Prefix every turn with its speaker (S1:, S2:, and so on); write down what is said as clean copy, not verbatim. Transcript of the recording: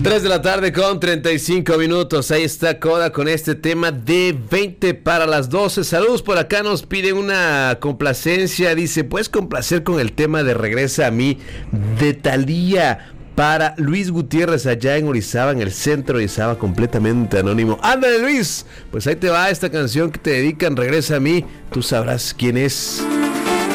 S1: 3 de la tarde con 35 minutos. Ahí está Coda con este tema de 20 para las 12. Saludos por acá, nos piden una complacencia. Dice, ¿puedes complacer con el tema de Regresa a mí de Thalía? Para Luis Gutiérrez allá en Orizaba, en el centro de Orizaba, completamente anónimo. ¡Ándale, Luis! Pues ahí te va esta canción que te dedican, Regresa a mí. Tú sabrás quién es.